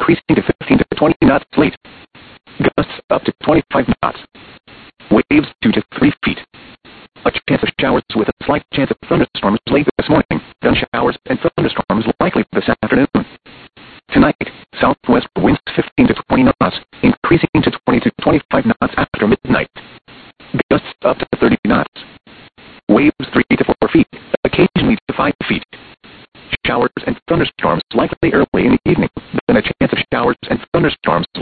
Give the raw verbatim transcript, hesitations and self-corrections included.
increasing to fifteen to twenty knots late. Gusts up to twenty-five knots. Waves two to three feet. A chance of showers with a slight chance of thunderstorms late this morning. Then showers and thunderstorms likely this afternoon. Tonight, southwest winds fifteen to twenty knots, increasing to twenty to twenty-five knots after midnight. Gusts up to thirty knots. Waves three to four feet, occasionally to five feet. Showers and thunderstorms likely early in